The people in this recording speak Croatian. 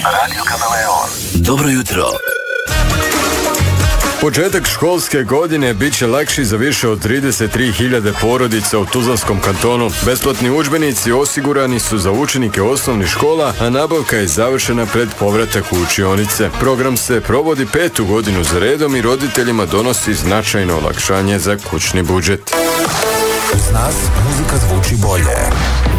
Radio Kameleon. Dobro jutro. Početak školske godine bit će lakši za više od 33.000 porodica u Tuzlanskom kantonu. Besplatni udžbenici osigurani su za učenike osnovnih škola, a nabavka je završena pred povratak u učionice. Program se provodi 5. godinu za redom i roditeljima donosi značajno olakšanje za kućni budžet. Uz nas muzika zvuči bolje.